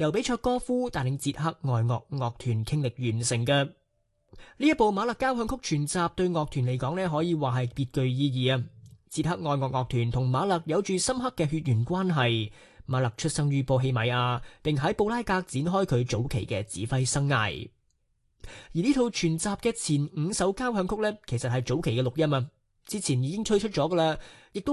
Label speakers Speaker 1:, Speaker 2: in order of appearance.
Speaker 1: 由比卓哥夫帶領捷克愛樂樂團傾力完成嘅。呢一部馬勒交響曲全集對樂團嚟講呢，可以話係別具意義啊！捷克愛樂樂團同馬勒有住深刻嘅血緣關係。馬勒出生於波希米亞，並喺布拉格展開佢早期嘅指揮生涯。而呢套全集嘅前5首交響曲呢，其實係早期嘅錄音啊，之前已經推出咗噶啦，亦都